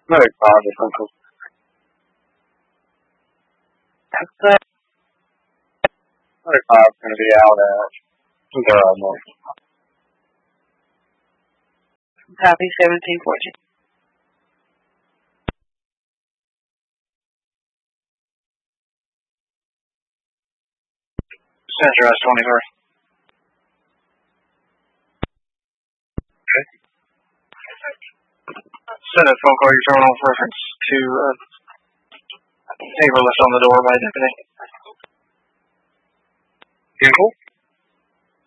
Very positive, Uncle. Very positive going to be out at Copy 1714. Center S-23. Okay. Send a phone call your terminal with reference to paper left on the door by deputy. Vehicle?